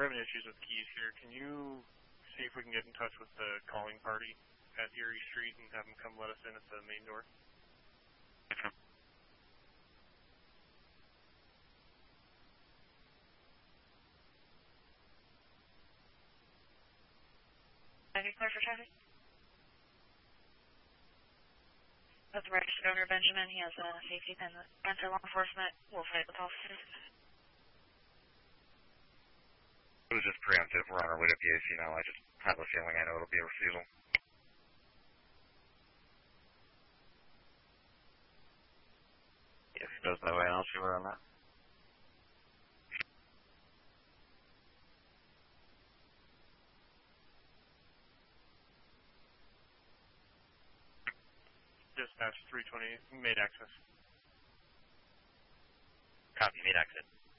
we're having issues with keys here. Can you see if we can get in touch with the calling party at Erie Street and have them come let us in at the main door? Okay. Are you clear for traffic? That's the registered owner, Benjamin. He has a safety pin. Enter law enforcement. We'll fight with officers. It was just preemptive. We're on our way to PAC now. I just have a feeling I know it'll be a refusal. If it goes that way, I'll see where I'm at. Dispatch 320, made access. Copy, made exit.